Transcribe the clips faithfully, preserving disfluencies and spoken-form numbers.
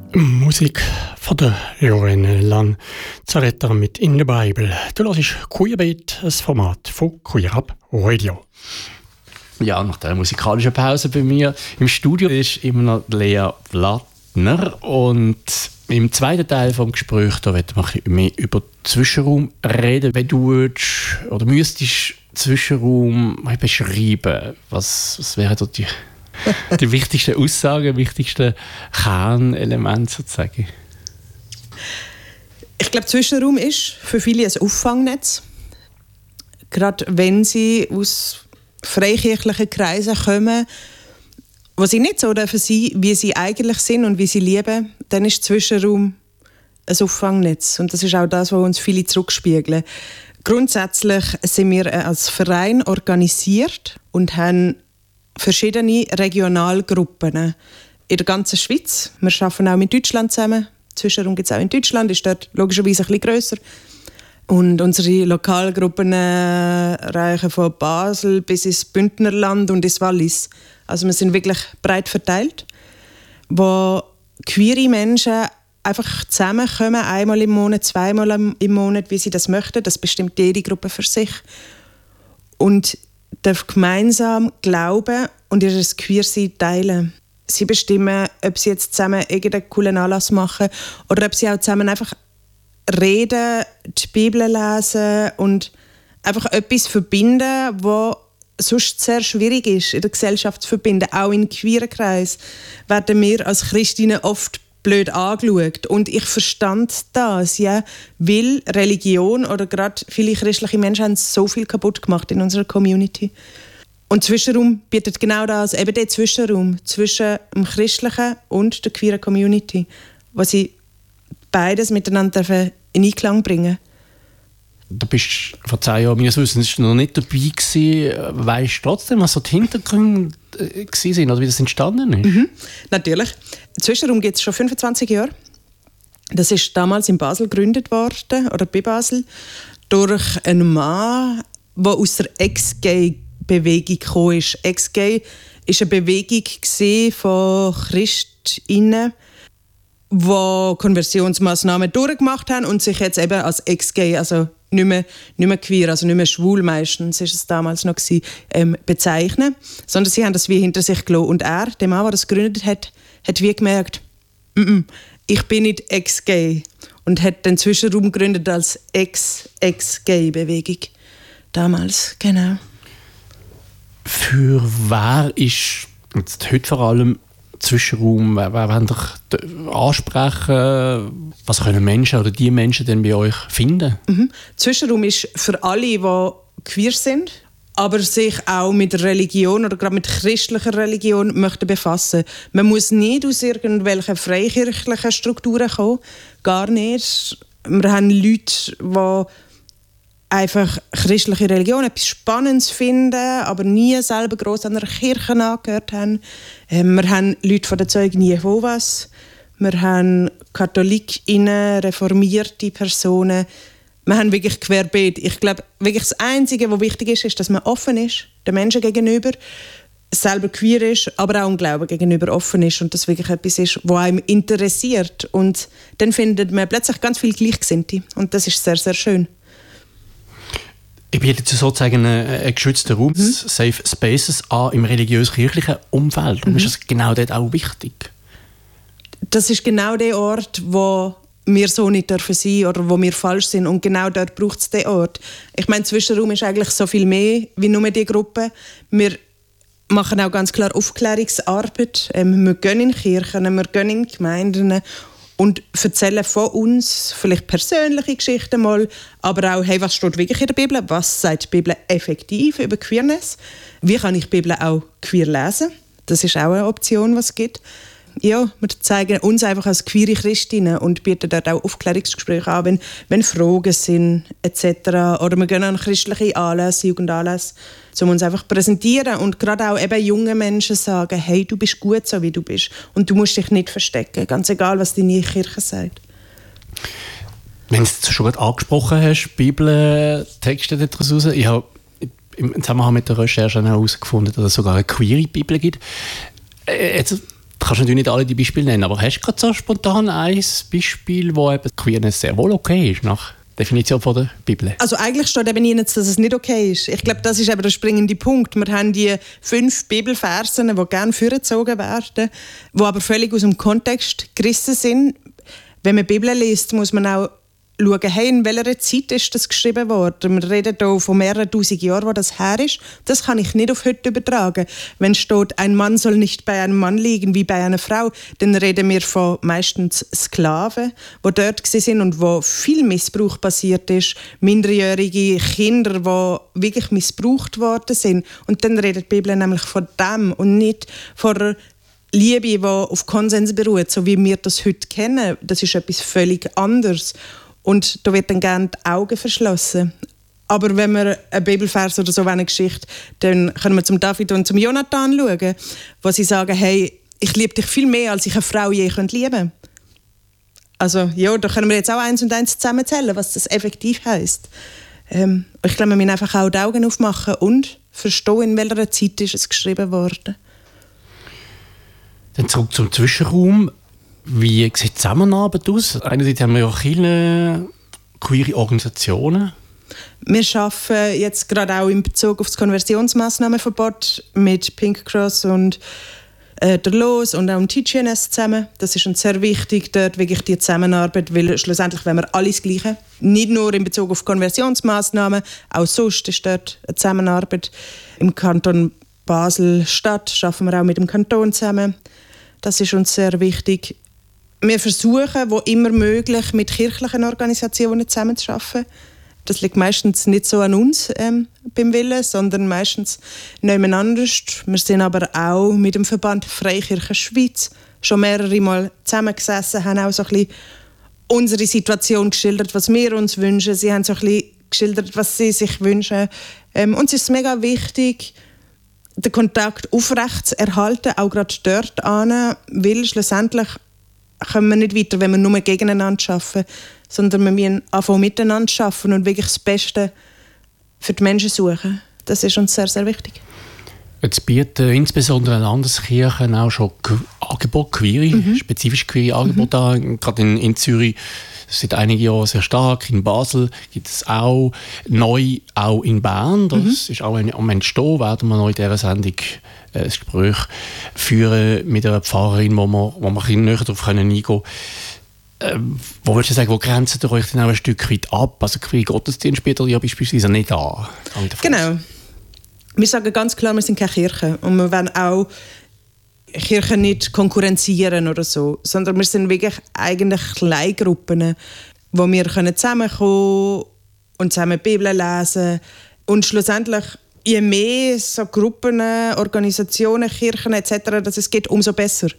Musik von der Lorraine Lanzaretter mit «In the Bible». Du hörst «Queerbeat», ein Format von Queer Up Radio. Ja, nach der musikalischen Pause bei mir im Studio ist immer noch Lea Blattner. Und im zweiten Teil des Gesprächs da werden wir ein bisschen mehr über Zwischenraum reden. Wenn du würdest, oder müsstest Zwischenraum beschreiben, was, was wären da die... die wichtigsten Aussagen, die wichtigsten Kernelemente sozusagen? Ich glaube, Zwischenraum ist für viele ein Auffangnetz. Gerade wenn sie aus freikirchlichen Kreisen kommen, wo sie nicht so dürfen sein, wie sie eigentlich sind und wie sie lieben, dann ist Zwischenraum ein Auffangnetz. Und das ist auch das, was uns viele zurückspiegeln. Grundsätzlich sind wir als Verein organisiert und haben verschiedene Regionalgruppen in der ganzen Schweiz. Wir arbeiten auch mit Deutschland zusammen. Zwischenraum gibt es auch in Deutschland, ist dort logischerweise ein bisschen grösser. Und unsere Lokalgruppen äh, reichen von Basel bis ins Bündnerland und ins Wallis. Also wir sind wirklich breit verteilt, wo queere Menschen einfach zusammenkommen, einmal im Monat, zweimal im Monat, wie sie das möchten. Das bestimmt jede Gruppe für sich. Und darf gemeinsam glauben und ihr Queersein teilen. Sie bestimmen, ob sie jetzt zusammen irgendeinen coolen Anlass machen oder ob sie auch zusammen einfach reden, die Bibel lesen und einfach etwas verbinden, was sonst sehr schwierig ist, in der Gesellschaft zu verbinden. Auch in queeren Kreisen werden wir als Christinnen oft blöd angeschaut. Und ich verstand das, ja, weil Religion oder gerade viele christliche Menschen haben so viel kaputt gemacht in unserer Community. Und Zwischenraum bietet genau das, eben den Zwischenraum zwischen dem christlichen und der queeren Community, wo sie beides miteinander in Einklang bringen. Du bist vor zehn Jahren meines Wissens noch nicht dabei gewesen. Weißt du trotzdem, was so die Hintergründe waren oder wie das entstanden ist? Mhm, natürlich. Zwischenraum gibt es schon fünfundzwanzig Jahre. Das ist damals in Basel gegründet worden, oder bei Basel, durch einen Mann, der aus der Ex-Gay-Bewegung gekommen ist. Ex-Gay war eine Bewegung von Christinnen, die Konversionsmaßnahmen durchgemacht haben und sich jetzt eben als Ex-Gay, also nicht mehr, nicht mehr queer, also nicht mehr schwul meistens, ist es damals noch gewesen, ähm, bezeichnen, sondern sie haben das wie hinter sich gelassen. Und er, der Mann, der das gegründet hat, hat wie gemerkt, mm-mm, ich bin nicht Ex-Gay und hat den Zwischenraum gegründet als Ex-Ex-Gay-Bewegung. Damals, genau. Für wer ist jetzt heute vor allem Zwischenraum, wer wollt ihr ansprechen? Was können Menschen oder die Menschen denn bei euch finden? Mhm. Zwischenraum ist für alle, die queer sind, aber sich auch mit Religion oder gerade mit christlicher Religion möchten befassen. Man muss nicht aus irgendwelchen freikirchlichen Strukturen kommen, gar nicht. Wir haben Leute, die einfach christliche Religion etwas Spannendes finden, aber nie selber gross an einer Kirche angehört haben. Ähm, wir haben Leute von der Zeugen Jehovas, wir haben KatholikInnen, reformierte Personen. Wir haben wirklich querbeet. Ich glaube, wirklich das Einzige, was wichtig ist, ist, dass man offen ist, den Menschen gegenüber, selber queer ist, aber auch dem Glauben gegenüber offen ist und das wirklich etwas ist, was einem interessiert. Und dann findet man plötzlich ganz viele Gleichgesinnte und das ist sehr, sehr schön. Ich biete sozusagen einen geschützten Raum, mhm. Safe Spaces an im religiös-kirchlichen Umfeld. Und mhm. ist das genau dort auch wichtig? Das ist genau der Ort, wo wir so nicht dürfen sein oder wo wir falsch sind. Und genau dort braucht es den Ort. Ich meine, Zwischenraum ist eigentlich so viel mehr wie nur die Gruppe. Wir machen auch ganz klar Aufklärungsarbeit. Wir gehen in Kirchen, wir gehen in Gemeinden und erzählen von uns, vielleicht persönliche Geschichten mal, aber auch, hey, was steht wirklich in der Bibel? Was sagt die Bibel effektiv über Queerness? Wie kann ich die Bibel auch queer lesen? Das ist auch eine Option, was es gibt. Ja, wir zeigen uns einfach als queere Christinnen und bieten dort auch Aufklärungsgespräche an, wenn, wenn Fragen sind et cetera. Oder wir gehen an christliche Anlässe, Jugendanlässe, um uns einfach präsentieren und gerade auch eben junge Menschen sagen, hey, du bist gut, so wie du bist und du musst dich nicht verstecken, ganz egal, was deine Kirche sagt. Wenn du es schon gerade angesprochen hast, Bibeltexte daraus raus, ich habe im Zusammenhang mit der Recherche herausgefunden, dass es sogar eine queere Bibel gibt. Jetzt Du kannst natürlich nicht alle die Beispiele nennen, aber hast du gerade so spontan ein Beispiel, wo eben Queerness sehr wohl okay ist, nach Definition von der Bibel? Also eigentlich steht eben nicht, dass es nicht okay ist. Ich glaube, das ist eben der springende Punkt. Wir haben die fünf Bibelversen, die gerne vorgezogen werden, die aber völlig aus dem Kontext gerissen sind. Wenn man die Bibel liest, muss man auch schauen, hey, in welcher Zeit ist das geschrieben worden. Wir reden hier von mehreren tausend Jahren, wo das her ist. Das kann ich nicht auf heute übertragen. Wenn steht, ein Mann soll nicht bei einem Mann liegen wie bei einer Frau, dann reden wir von meistens Sklaven, die dort waren und wo viel Missbrauch passiert ist. Minderjährige Kinder, die wirklich missbraucht worden sind. Und dann redet die Bibel nämlich von dem und nicht von der Liebe, die auf Konsens beruht, so wie wir das heute kennen. Das ist etwas völlig anderes. Und da wird dann gerne die Augen verschlossen. Aber wenn wir einen Bibelvers oder so eine Geschichte, dann können wir zum David und zum Jonathan schauen, wo sie sagen, hey, ich liebe dich viel mehr, als ich eine Frau je lieben könnte. Also ja, da können wir jetzt auch eins und eins zusammenzählen, was das effektiv heisst. Ähm, ich glaube, wir müssen einfach auch die Augen aufmachen und verstehen, in welcher Zeit ist es geschrieben worden. Dann zurück zum Zwischenraum. Wie sieht die Zusammenarbeit aus? Einerseits haben wir ja viele queere Organisationen. Wir arbeiten jetzt gerade auch in Bezug auf das Konversionsmaßnahmenverbot mit Pink Cross und äh, der Los und auch dem T G N S zusammen. Das ist uns sehr wichtig, dort wirklich die Zusammenarbeit, weil schlussendlich wollen wir alles Gleiche. Nicht nur in Bezug auf Konversionsmaßnahmen, auch sonst ist dort eine Zusammenarbeit. Im Kanton Basel-Stadt arbeiten wir auch mit dem Kanton zusammen. Das ist uns sehr wichtig. Wir versuchen, wo immer möglich, mit kirchlichen Organisationen zusammenzuarbeiten. Das liegt meistens nicht so an uns ähm, beim Willen, sondern meistens niemand anders. Wir sind aber auch mit dem Verband Freikirche Schweiz schon mehrere Mal zusammengesessen, haben auch so ein bisschen unsere Situation geschildert, was wir uns wünschen. Sie haben so ein bisschen geschildert, was sie sich wünschen. Ähm, uns ist es mega wichtig, den Kontakt aufrecht zu erhalten, auch gerade dort an, weil schlussendlich kommen wir nicht weiter, wenn wir nur gegeneinander arbeiten, sondern wir müssen anfangen miteinander arbeiten und wirklich das Beste für die Menschen suchen. Das ist uns sehr, sehr wichtig. Jetzt bieten insbesondere Landeskirchen auch schon Angebote, queere, mhm. spezifisch queere Angebote mhm. an. Gerade in, in Zürich seit einigen Jahren sehr stark. In Basel gibt es auch, neu auch in Bern. Das mhm. ist auch am Entstehen, werden wir noch in dieser Sendung ein Gespräch führen mit einer Pfarrerin, wo wir, wo wir ein näher darauf eingehen können. Ähm, wo würdest du sagen, wo grenzt ihr euch denn auch ein Stück weit ab? Also queere Gottesdienst bietet ja beispielsweise nicht an. Genau. Wir sagen ganz klar, wir sind keine Kirche und wir wollen auch Kirchen nicht konkurrenzieren oder so, sondern wir sind wirklich eigentlich Kleingruppen, wo wir zusammenkommen und zusammen die Bibel lesen und schlussendlich je mehr so Gruppen, Organisationen, Kirchen et cetera, dass es geht, umso besser.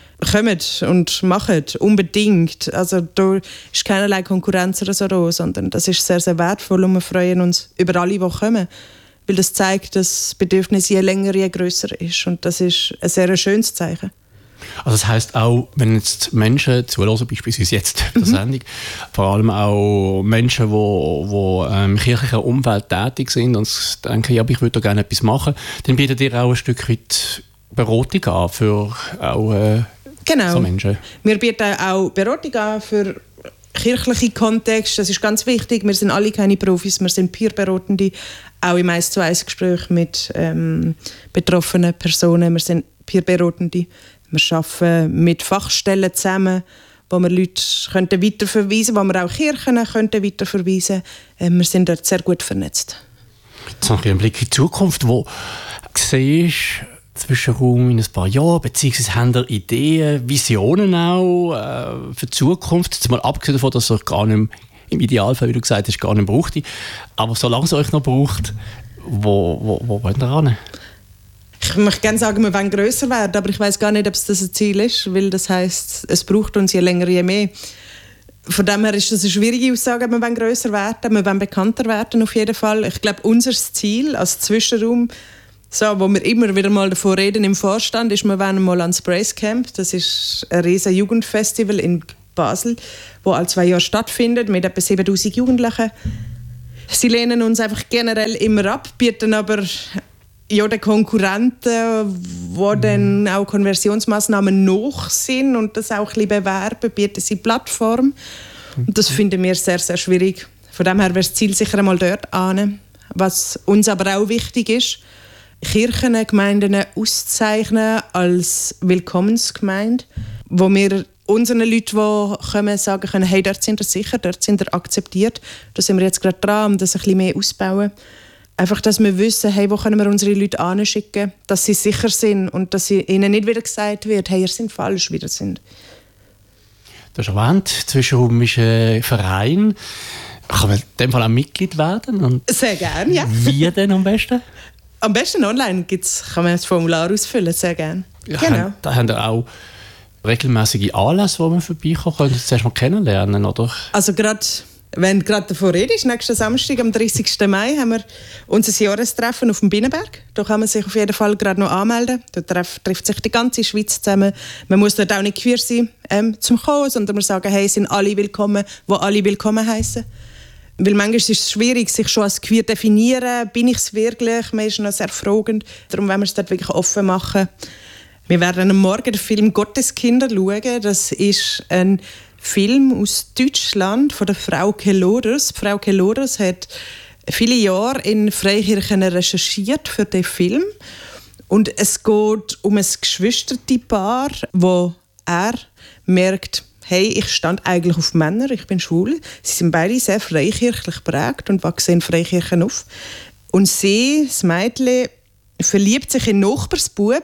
Kommt und macht unbedingt. Also da ist keinerlei Konkurrenz oder so da, sondern das ist sehr, sehr wertvoll und wir freuen uns über alle, die kommen. Weil das zeigt, dass das Bedürfnis je länger, je grösser ist. Und das ist ein sehr schönes Zeichen. Also das heisst auch, wenn jetzt Menschen zuhören, beispielsweise jetzt in der Sendung, mhm. vor allem auch Menschen, die wo, wo, ähm, im kirchlichen Umfeld tätig sind und denken, ja, ich würde da gerne etwas machen, dann bietet ihr auch ein Stück weit Beratung an für auch äh, genau. so Menschen. Wir bieten auch Beratung an für kirchliche Kontext. Das ist ganz wichtig. Wir sind alle keine Profis, wir sind Peer-Beratende, auch im eins zu eins Gespräch mit ähm, betroffenen Personen. Wir sind Peer-Beratende. Wir arbeiten mit Fachstellen zusammen, wo wir Leute könnten weiterverweisen könnten, wo wir auch Kirchen könnten weiterverweisen könnten. Wir sind dort sehr gut vernetzt. Jetzt noch ein Blick in die Zukunft. Wo siehst du Zwischenraum in ein paar Jahren, beziehungsweise haben ihr Ideen, Visionen auch äh, für die Zukunft? Jetzt mal abgesehen davon, dass ihr gar nicht im Idealfall, wie du gesagt hast, gar nicht braucht. Aber solange es euch noch braucht, wo, wo, wo wollt ihr hin? Ich möchte gerne sagen, wir wollen grösser werden, aber ich weiß gar nicht, ob es das ein Ziel ist, weil das heisst, es braucht uns je länger, je mehr. Von dem her ist das eine schwierige Aussage, wir wollen grösser werden, wir wollen bekannter werden auf jeden Fall. Ich glaube, unser Ziel als Zwischenraum, so, wo wir immer wieder mal davon reden im Vorstand, ist, wir wollen mal ans Brace Camp. Das ist ein riesen Jugendfestival in Basel, wo alle zwei Jahre stattfindet, mit etwa siebentausend Jugendlichen. Sie lehnen uns einfach generell immer ab, bieten aber ja, den Konkurrenten, die dann auch Konversionsmaßnahmen noch sind und das auch ein bisschen bewerben, bieten sie Plattform. Und das finden wir sehr, sehr schwierig. Von dem her wäre das Ziel sicher einmal dort an. Was uns aber auch wichtig ist, Kirchen, Gemeinden auszeichnen als Willkommensgemeinde, wo wir unseren Leuten, die kommen, sagen können, hey, dort sind wir sicher, dort sind wir akzeptiert. Da sind wir jetzt gerade dran, um das ein bisschen mehr auszubauen. Einfach, dass wir wissen, hey, wo können wir unsere Leute anschicken, dass sie sicher sind und dass ihnen nicht wieder gesagt wird, hey, ihr seid falsch, wie ihr sind. Du hast erwähnt, Zwischenraum ist ein Verein. Kann man in dem Fall auch Mitglied werden? Und sehr gerne, ja. Wie denn am besten? Am besten online gibt's, kann man das Formular ausfüllen, sehr gerne. Ja, genau. Da haben wir auch regelmäßige Anlässe, wo man vorbeikommen können, das zuerst mal kennenlernen, oder? Also gerade, wenn du gerade davor redest, nächsten Samstag, am dreißigsten Mai, haben wir unser Jahrestreffen auf dem Binnenberg. Da kann man sich auf jeden Fall gerade noch anmelden. Da trifft, trifft sich die ganze Schweiz zusammen. Man muss dort auch nicht queer sein, ähm, zum Kommen, sondern wir sagen, hey, sind alle willkommen, wo alle willkommen heißen. Weil manchmal ist es schwierig, sich schon als queer zu definieren. Bin ich es wirklich? Man ist noch sehr fragend. Darum wollen wir es dort wirklich offen machen. Wir werden am Morgen den Film «Gotteskinder» schauen. Das ist ein Film aus Deutschland von der Frauke Loders. Frauke Loders hat viele Jahre in Freikirchen recherchiert für den Film. Und es geht um ein Geschwisterpaar, wo er merkt, hey, ich stand eigentlich auf Männer, ich bin schwul. Sie sind beide sehr freikirchlich geprägt und wachsen in Freikirchen auf. Und sie, das Mädchen, verliebt sich in den Nachbarsbub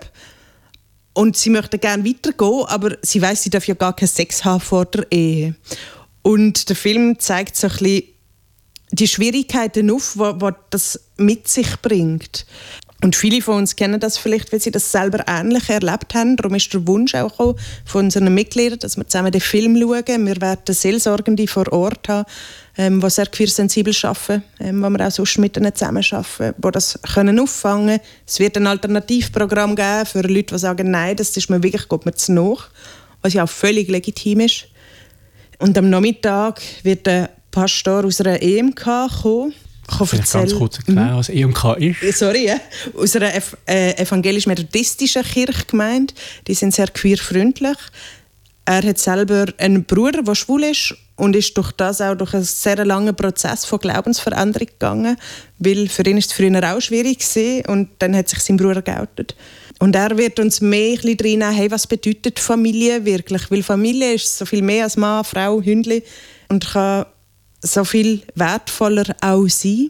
und sie möchte gerne weitergehen, aber sie weiss, sie darf ja gar keinen Sex haben vor der Ehe. Und der Film zeigt so ein bisschen die Schwierigkeiten auf, die das mit sich bringt. Und viele von uns kennen das vielleicht, weil sie das selber ähnlich erlebt haben. Darum ist der Wunsch auch von unseren Mitgliedern, dass wir zusammen den Film schauen. Wir werden Seelsorgende vor Ort haben, ähm, die sehr queersensibel arbeiten, ähm, wo wir auch sonst mit ihnen zusammenarbeiten, die das können auffangen können. Es wird ein Alternativprogramm geben für Leute, die sagen, nein, das ist mir wirklich, geht mir zu nach, was ja auch völlig legitim ist. Und am Nachmittag wird ein Pastor aus einer E M K kommen. Vielleicht ganz kurz erklären, was E M K ist. Sorry, ja. Aus einer ev- äh, evangelisch-methodistischen Kirchgemeinde. Die sind sehr queerfreundlich. Er hat selber einen Bruder, der schwul ist und ist durch das auch durch einen sehr langen Prozess von Glaubensveränderung gegangen, weil für ihn ist es früher auch schwierig gewesen, und dann hat sich sein Bruder geoutet. Und er wird uns mehr ein bisschen reinnehmen, hey, was bedeutet Familie wirklich? Weil Familie ist so viel mehr als Mann, Frau, Hündli und kann so viel wertvoller auch sein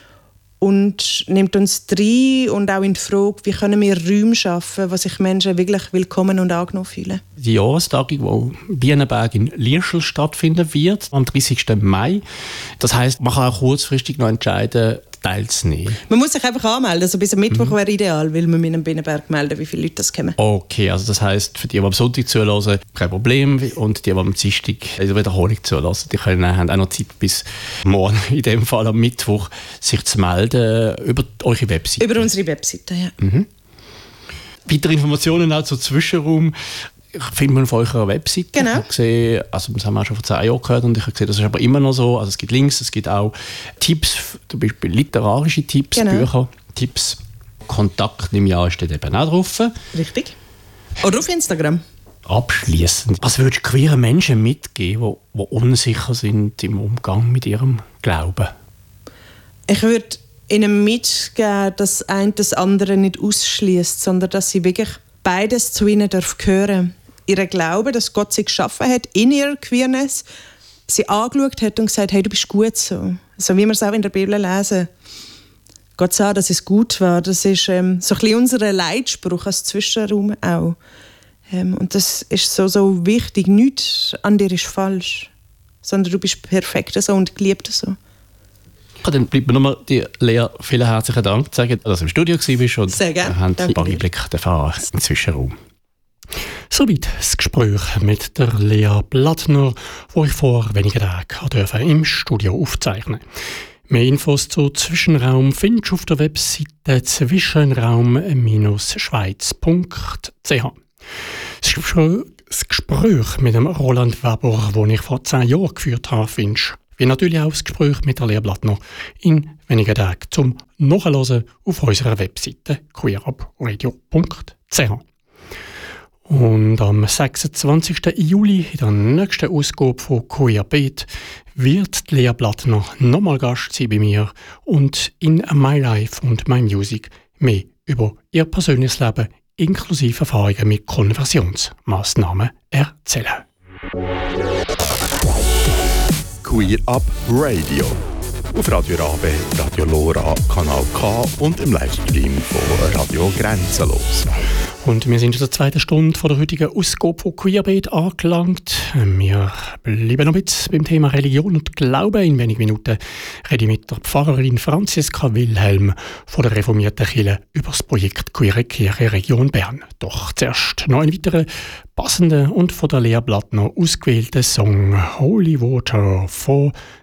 und nimmt uns rein und auch in die Frage, wie können wir Räume schaffen, wo sich Menschen wirklich willkommen und angenommen fühlen. Die Jahrestagung, die Bienenberg in Lierschel stattfinden wird, am dreißigsten Mai. Das heisst, man kann auch kurzfristig noch entscheiden, teilzunehmen. Man muss sich einfach anmelden, also bis am Mittwoch mhm. wäre ideal, weil wir mit einem Bienenberg melden, wie viele Leute das kommen. Okay, also das heisst, für die, die am Sonntag zuhören, kein Problem, und die, die am Dienstag in der Wiederholung zuhören, die können, haben auch noch Zeit bis morgen, in dem Fall am Mittwoch, sich zu melden über eure Webseite. Über unsere Webseite, ja. Mhm. Weitere Informationen auch zum Zwischenraum findet man auf eurer Webseite. Genau. Ich habe gesehen, also das haben wir auch schon vor zehn Jahren gehört, und ich habe gesehen, das ist aber immer noch so. Also es gibt Links, es gibt auch Tipps, zum Beispiel literarische Tipps, genau. Bücher, Tipps. Kontakt im Jahr steht eben auch drauf. Richtig. Oder auf Instagram. Abschließend, was würdest du queeren Menschen mitgeben, die, die unsicher sind im Umgang mit ihrem Glauben? Ich würde ihnen mitgeben, dass ein das andere nicht ausschließt, sondern dass sie wirklich beides zu ihnen gehören dürfen. Ihren Glauben, dass Gott sie geschaffen hat, in ihrer Queerness, sie angeschaut hat und gesagt, hey, du bist gut so. So wie wir es auch in der Bibel lesen. Gott sah, dass es gut war. Das ist ähm, so ein bisschen unser Leitspruch als Zwischenraum auch. Ähm, und das ist so, so wichtig. Nichts an dir ist falsch, sondern du bist perfekt so und geliebt so. Dann bleibt mir nochmal die Lea, vielen herzlichen Dank zu sagen, dass du im Studio warst und sehr gerne. Wir haben ein paar Einblicke erfahren im Zwischenraum. Soweit das Gespräch mit der Lea Blattner, wo ich vor wenigen Tagen im Studio aufzeichnen durfte. Mehr Infos zu Zwischenraum findest du auf der Webseite zwischenraum Schweiz punkt c h. Das Gespräch mit dem Roland Weber, das ich vor zehn Jahren geführt habe, findest wie natürlich auch das Gespräch mit der Lehrplattner in wenigen Tagen zum Nachhören auf unserer Webseite queerupradio punkt c h. Und am sechsundzwanzigsten Juli, in der nächsten Ausgabe von Queerbeat, wird die Lehrplattner nochmal Gast sein bei mir und in My Life und My Music mehr über ihr persönliches Leben inklusive Erfahrungen mit Konversionsmaßnahmen erzählen. Queer Up Radio. Auf Radio Rabe, Radio Lora, Kanal K und im Livestream von Radio Grenzenlos. Und wir sind in der zweiten Stunde von der heutigen Ausgabe von Queerbeat angelangt. Wir bleiben noch ein bisschen beim Thema Religion und Glauben. In wenigen Minuten rede ich mit der Pfarrerin Franziska Wilhelm von der reformierten Kirche über das Projekt Queere Kirche Region Bern. Doch zuerst noch ein weiterer passender und von der Lehrplattner ausgewählter Song Holy Water von